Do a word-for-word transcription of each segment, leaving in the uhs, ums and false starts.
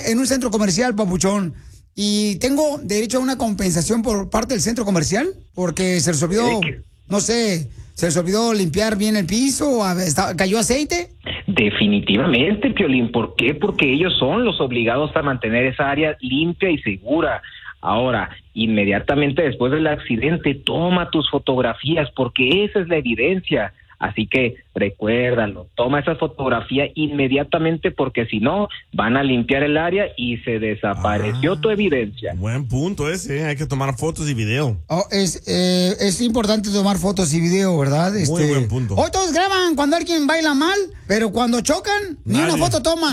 en un centro comercial, papuchón, y tengo derecho a una compensación por parte del centro comercial, porque se les olvidó, no sé, se les olvidó limpiar bien el piso, cayó aceite. Definitivamente, Piolín. ¿Por qué? Porque ellos son los obligados a mantener esa área limpia y segura. Ahora, inmediatamente después del accidente, toma tus fotografías, porque esa es la evidencia. Así que recuérdalo, toma esa fotografía inmediatamente, porque si no, van a limpiar el área y se desapareció ah, tu evidencia. Buen punto ese, ¿eh? Hay que tomar fotos y video. Oh, es, eh, es importante tomar fotos y video, ¿verdad? Muy este, buen punto. Hoy todos graban cuando alguien baila mal, pero cuando chocan, Nadie. ni una foto toman.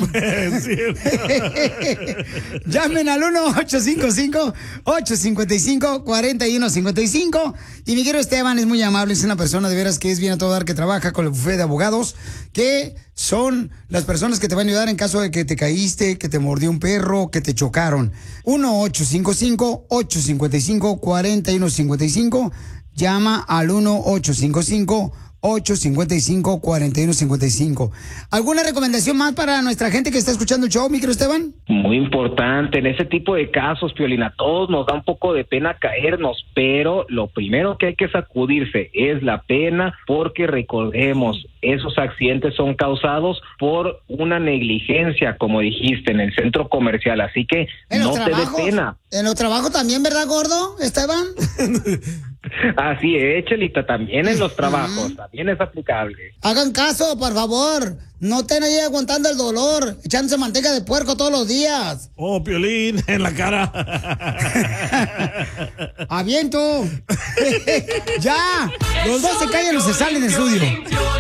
Llamen al uno ocho cinco cinco, ocho cinco cinco, cuatro uno cinco cinco. Y mi querido Esteban es muy amable, es una persona de veras que es bien a todo dar, que trabaja con el bufete de abogados, que son las personas que te van a ayudar en caso de que te caíste, que te mordió un perro, que te chocaron. uno ocho cinco cinco, ocho cinco cinco, cuatro uno cinco cinco. Llama al uno ocho cinco cinco, ocho cinco cinco, cuatro uno cinco cinco. ¿Alguna recomendación más para nuestra gente que está escuchando el show, mi querido Esteban? Muy importante, en ese tipo de casos, Piolín, a todos nos da un poco de pena caernos, pero lo primero que hay que sacudirse es la pena, porque recordemos, esos accidentes son causados por una negligencia, como dijiste, en el centro comercial, así que no te dé pena. En los trabajos también, ¿verdad, gordo, Esteban? Así es, Chelita, también en los trabajos, uh-huh. también es aplicable. Hagan caso, por favor. No estén ahí aguantando el dolor, echándose manteca de puerco todos los días. Oh, Piolín, en la cara. ¡Aviento! ¡Ya! Los dos se callan o se salen del estudio.